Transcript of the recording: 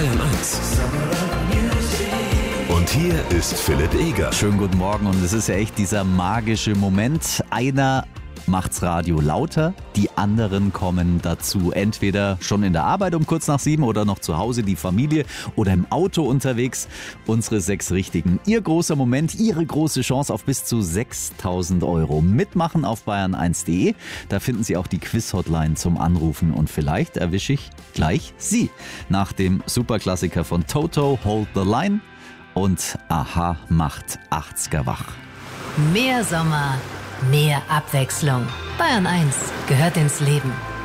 Bayern 1. Und hier ist Philipp Eger. Schönen guten Morgen und es ist ja echt dieser magische Moment. Einer macht's Radio lauter, die anderen kommen dazu. Entweder schon in der Arbeit um kurz nach 7 oder noch zu Hause die Familie oder im Auto unterwegs. Unsere 6 Richtigen. Ihr großer Moment, Ihre große Chance auf bis zu 6.000 €. Mitmachen auf bayern1.de. Da finden Sie auch die Quiz-Hotline zum Anrufen und vielleicht erwische ich gleich Sie. Nach dem Superklassiker von Toto, Hold the Line und Aha macht 80er wach. Mehr Sommer, mehr Abwechslung. Bayern 1 gehört ins Leben.